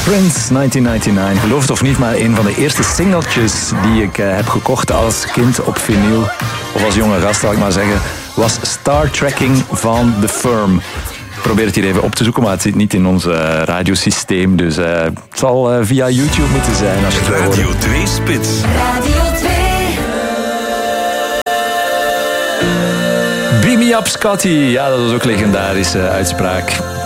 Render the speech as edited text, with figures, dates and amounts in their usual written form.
Prince, 1999. Geloof het of niet, maar een van de eerste singeltjes die ik heb gekocht als kind op vinyl, of als jonge gast, zal ik maar zeggen, was Star Trekking van The Firm. Ik probeer het hier even op te zoeken, maar het zit niet in ons radiosysteem, dus het zal via YouTube moeten zijn. Als je het Radio 2 Spits. Radio 2. Beam me up, Scotty. Ja, dat was ook een legendarische uitspraak.